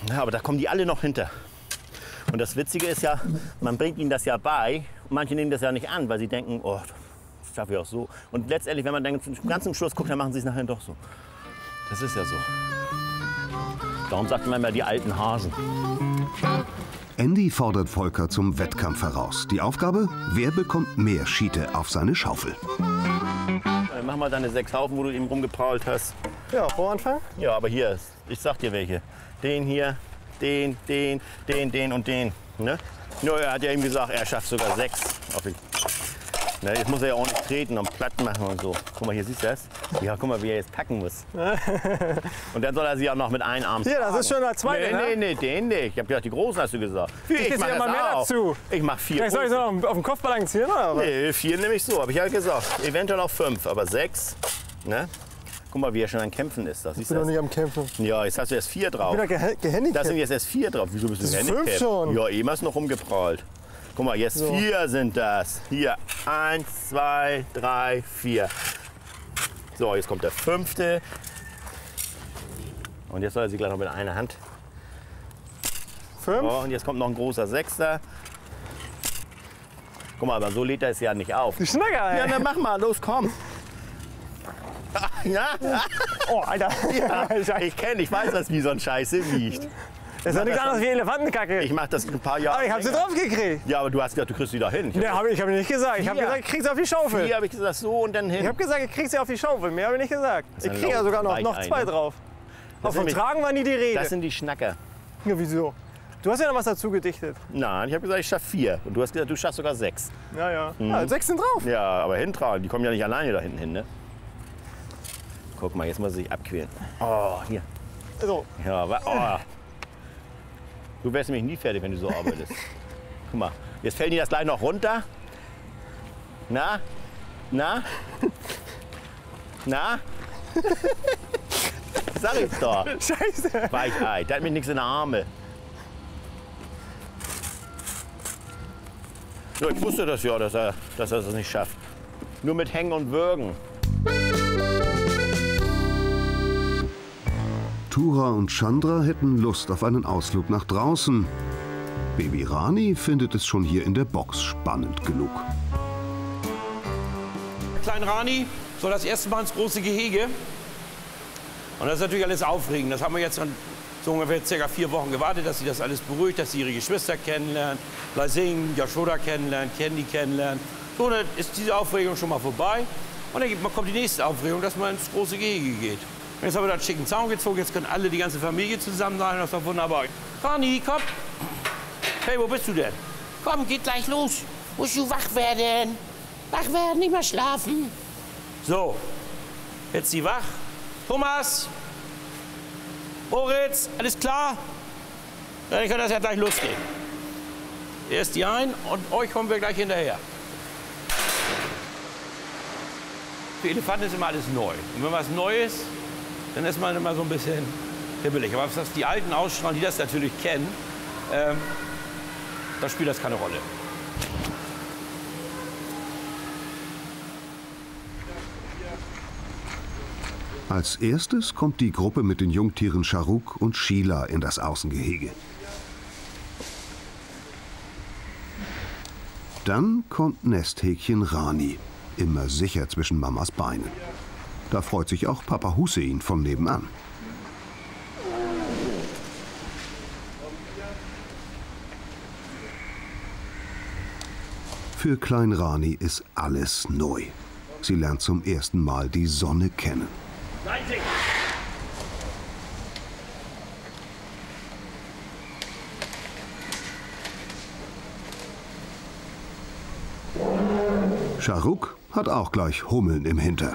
Ja, aber da kommen die alle noch hinter. Und das Witzige ist ja, man bringt ihnen das ja bei. Und manche nehmen das ja nicht an, weil sie denken, oh, das schaffe ich auch so. Und letztendlich, wenn man dann ganz zum Schluss guckt, dann machen sie es nachher doch so. Das ist ja so. Darum sagt man immer die alten Hasen. Andy fordert Volker zum Wettkampf heraus. Die Aufgabe, wer bekommt mehr Schiete auf seine Schaufel? Mach mal deine 6 Haufen, wo du eben rumgeprault hast. Ja, vor Anfang? Ja, aber hier ist, ich sag dir welche. Den hier, den und den. Ne? Ja, er hat ja eben gesagt, er schafft sogar 6. Ne, jetzt muss er ja auch nicht treten und platt machen und so. Guck mal, hier siehst du das? Ja, guck mal, wie er jetzt packen muss. Und dann soll er sie auch noch mit einem Arm Hier, das ist schon der zweite, ne? Nee, den nicht. Ich hab gedacht, die großen hast du gesagt. Ich mach ja mal mehr dazu. Ich mach 4. Soll ich so auf den Kopf balancieren, oder? Nee, 4 nehme ich so, hab ich ja gesagt. Eventuell auch 5, aber 6. Ne? Guck mal, wie er schon am Kämpfen ist. Das ich bin doch nicht am Kämpfen. Ja, jetzt hast du erst 4 drauf. Ich bin doch gehandicapt. Da sind jetzt erst 4 drauf. Wieso bist du gehandicapt? 5 schon. Ja, eben hast du noch rumgeprallt. Guck mal, jetzt so. 4 sind das. Hier, 1, 2, 3, 4. So, jetzt kommt der 5. Und jetzt soll er sie gleich noch mit einer Hand. 5. So, und jetzt kommt noch ein großer 6. Guck mal, aber so lädt er es ja nicht auf. Die Schnacker, ey. Ja, dann mach mal, los, komm. Ja. Oh, Alter. Ja, ich weiß, dass wie so ein Scheiße wiegt. Das ist doch nichts anderes wie Elefantenkacke. Ich mach das ein paar Jahre. Aber ich hab sie drauf gekriegt. Ja, aber du hast gesagt, du kriegst sie da hin. Nee, ich hab nicht gesagt. Ich hab gesagt, ich krieg sie auf die Schaufel. Hier habe ich gesagt, so und dann hin. Ich hab gesagt, ich krieg sie auf die Schaufel. Mehr habe ich nicht gesagt. Ich krieg ja sogar noch 2 drauf. Auf dem Tragen war nie die Rede. Das sind die Schnacker. Ja, wieso? Du hast ja noch was dazu gedichtet. Nein, ich habe gesagt, ich schaffe 4. Und du hast gesagt, du schaffst sogar 6. Ja, ja. Ja, 6 sind drauf. Ja, aber hintragen, die kommen ja nicht alleine da hinten hin, ne? Guck mal, jetzt muss er sich abquälen. Oh, hier. So. Ja, aber, oh. Du wärst nämlich nie fertig, wenn du so arbeitest. Guck mal, jetzt fällt dir das gleich noch runter. Na? Na? Na? Sag ich doch. Scheiße. Weichei, der hat mir nichts in den Arme. Ja, ich wusste das ja, dass er das nicht schafft. Nur mit Hängen und Würgen. Tura und Chandra hätten Lust auf einen Ausflug nach draußen. Baby Rani findet es schon hier in der Box spannend genug. Klein Rani soll das erste Mal ins große Gehege. Und das ist natürlich alles aufregend. Das haben wir jetzt so ungefähr ca. 4 Wochen gewartet, dass sie das alles beruhigt, dass sie ihre Geschwister kennenlernen, Lasing, Yashoda kennenlernen, Candy kennenlernen. So, dann ist diese Aufregung schon mal vorbei. Und dann kommt die nächste Aufregung, dass man ins große Gehege geht. Und jetzt haben wir da einen schicken Zaun gezogen, jetzt können alle, die ganze Familie zusammen sein, das ist doch wunderbar. Rani, komm. Hey, wo bist du denn? Komm, geht gleich los. Musst du wach werden. Wach werden, nicht mehr schlafen. So, jetzt die wach. Thomas, Moritz, alles klar? Dann kann das ja gleich losgehen. Erst die ein und euch kommen wir gleich hinterher. Für Elefanten ist immer alles neu. Und wenn was neu ist, dann ist man immer so ein bisschen hibbelig. Aber was die Alten ausstrahlen, die das natürlich kennen, da spielt das keine Rolle. Als erstes kommt die Gruppe mit den Jungtieren Charuk und Sheila in das Außengehege. Dann kommt Nesthäkchen Rani, immer sicher zwischen Mamas Beinen. Da freut sich auch Papa Hussein von nebenan. Für Klein Rani ist alles neu. Sie lernt zum ersten Mal die Sonne kennen. Charuk hat auch gleich Hummeln im Hintern.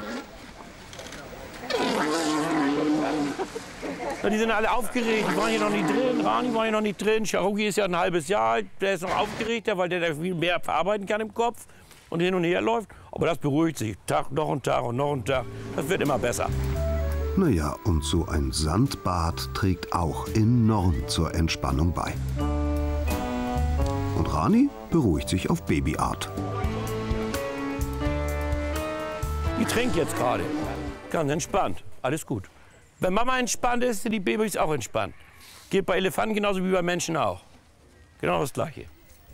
Ja, die sind alle aufgeregt, die waren hier noch nicht drin, Rani war hier noch nicht drin, Charuki ist ja ein halbes Jahr alt, der ist noch aufgeregter, weil der da viel mehr verarbeiten kann im Kopf und hin und her läuft. Aber das beruhigt sich, Tag, noch ein Tag und noch ein Tag, das wird immer besser. Naja, und so ein Sandbad trägt auch enorm zur Entspannung bei. Und Rani beruhigt sich auf Babyart. Die trinkt jetzt gerade, ganz entspannt, alles gut. Wenn Mama entspannt ist, sind die Babys auch entspannt. geht bei Elefanten genauso wie bei Menschen auch. Genau das Gleiche.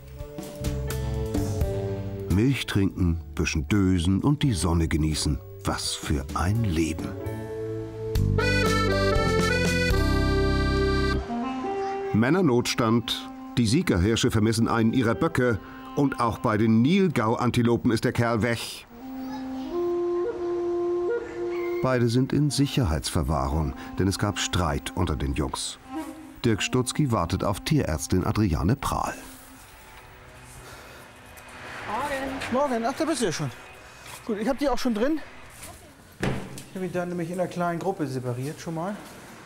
Milch trinken, bisschen dösen und die Sonne genießen. Was für ein Leben. Männernotstand. Die Siegerhirsche vermissen einen ihrer Böcke. Und auch bei den Nilgau-Antilopen ist der Kerl weg. Beide sind in Sicherheitsverwahrung, denn es gab Streit unter den Jungs. Dirk Stutzki wartet auf Tierärztin Adriane Prahl. Morgen, ach, da bist du ja schon. Gut, ich habe die auch schon drin. Ich habe ihn dann nämlich in einer kleinen Gruppe separiert schon mal.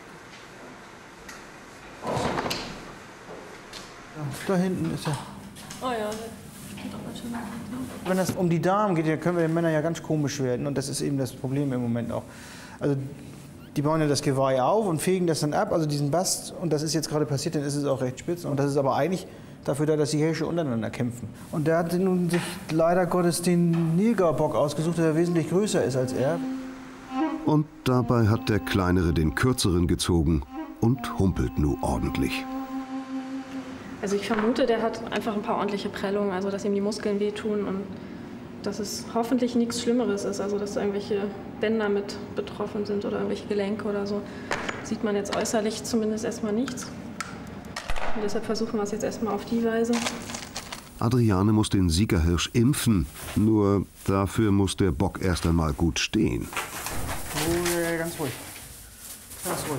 Ja, da hinten ist er. Oh ja. Wenn das um die Darm geht, dann können wir den Männern ja ganz komisch werden. Und das ist eben das Problem im Moment auch. Also die bauen ja das Geweih auf und fegen das dann ab, also diesen Bast. Und das ist jetzt gerade passiert, dann ist es auch recht spitz. Und das ist aber eigentlich dafür da, dass die Hirsche untereinander kämpfen. Und der hat nun sich leider Gottes den Nilgau-Bock ausgesucht, der wesentlich größer ist als er. Und dabei hat der Kleinere den Kürzeren gezogen und humpelt nun ordentlich. Also ich vermute, der hat einfach ein paar ordentliche Prellungen, also dass ihm die Muskeln wehtun und dass es hoffentlich nichts Schlimmeres ist, also dass irgendwelche Bänder mit betroffen sind oder irgendwelche Gelenke oder so. Sieht man jetzt äußerlich zumindest erstmal nichts. Und deshalb versuchen wir es jetzt erstmal auf die Weise. Adriane muss den Siegerhirsch impfen, nur dafür muss der Bock erst einmal gut stehen. Oh, ja, ganz ruhig. Ganz ruhig.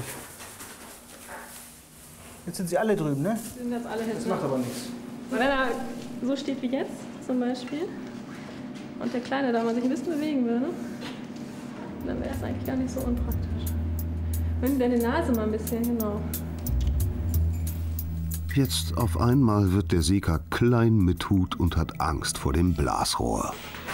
Jetzt sind sie alle drüben, ne? Die sind jetzt alle hinten. Das macht aber nichts. Wenn er so steht wie jetzt zum Beispiel und der Kleine da mal sich ein bisschen bewegen würde, dann wäre es eigentlich gar nicht so unpraktisch. Und deine Nase mal ein bisschen, genau. Jetzt auf einmal wird der Sieger klein mit Hut und hat Angst vor dem Blasrohr.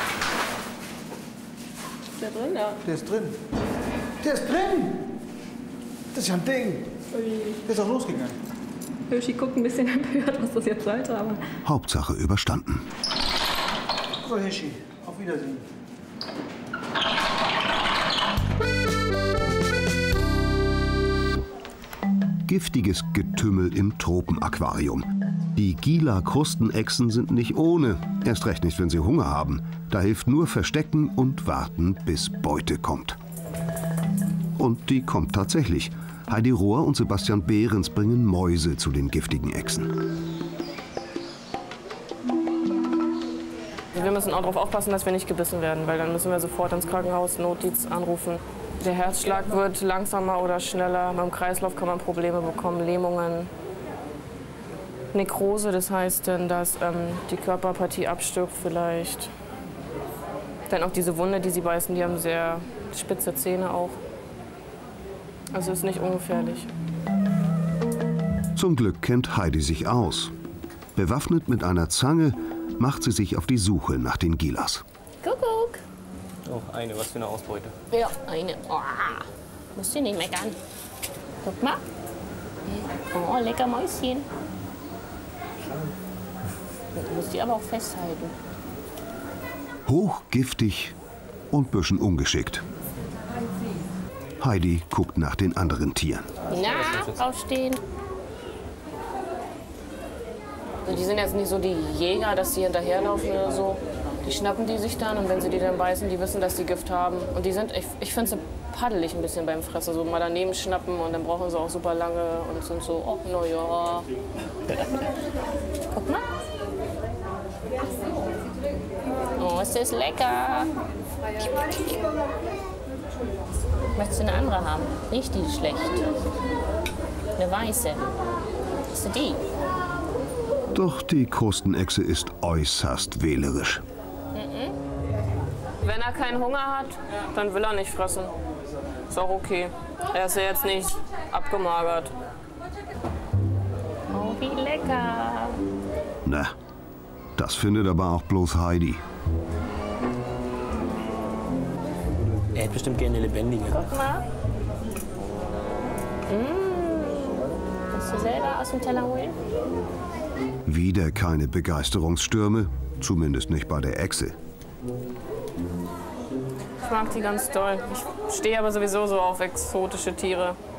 Ist der drin? Ja. Der ist drin. Der ist drin! Das ist ja ein Ding. Ui. Der ist auch losgegangen. Hirschi guckt ein bisschen empört, was das jetzt sollte, aber... Hauptsache überstanden. So, Hirschi, auf Wiedersehen. Giftiges Getümmel im Tropenaquarium. Die Gila-Krustenechsen sind nicht ohne, erst recht nicht, wenn sie Hunger haben. Da hilft nur Verstecken und Warten, bis Beute kommt. Und die kommt tatsächlich. Heidi Rohr und Sebastian Behrens bringen Mäuse zu den giftigen Echsen. Wir müssen auch darauf aufpassen, dass wir nicht gebissen werden, weil dann müssen wir sofort ins Krankenhaus Notdienst anrufen. Der Herzschlag wird langsamer oder schneller. Beim Kreislauf kann man Probleme bekommen, Lähmungen. Nekrose, das heißt dann, dass die Körperpartie abstirbt vielleicht. Dann auch diese Wunde, die sie beißen, die haben sehr spitze Zähne auch. Also ist nicht ungefährlich. Zum Glück kennt Heidi sich aus. Bewaffnet mit einer Zange macht sie sich auf die Suche nach den Gilas. Kuckuck. Oh, eine, was für eine Ausbeute. Ja, eine. Oh, musst du nicht meckern. Guck mal. Oh, lecker Mäuschen. Du musst die aber auch festhalten. Hochgiftig und bisschen ungeschickt. Heidi guckt nach den anderen Tieren. Na, aufstehen. Also die sind jetzt nicht so die Jäger, dass sie hinterherlaufen oder so. Die schnappen die sich dann und wenn sie die dann beißen, die wissen, dass die Gift haben. Und die sind, ich finde sie paddelig ein bisschen beim Fressen. So mal daneben schnappen und dann brauchen sie auch super lange und sind so, oh, na ja. Guck mal. Oh, ist das lecker. Möchtest du eine andere haben? Riecht die schlecht? Eine weiße. Ist die? Doch die Krustenechse ist äußerst wählerisch. Wenn er keinen Hunger hat, dann will er nicht fressen. Ist auch okay. Er ist ja jetzt nicht abgemagert. Oh, wie lecker. Na, das findet aber auch bloß Heidi. Er hätte bestimmt gerne eine lebendige. Guck mal. Willst du selber aus dem Teller holen? Wieder keine Begeisterungsstürme, zumindest nicht bei der Echse. Ich mag die ganz doll. Ich stehe aber sowieso so auf exotische Tiere.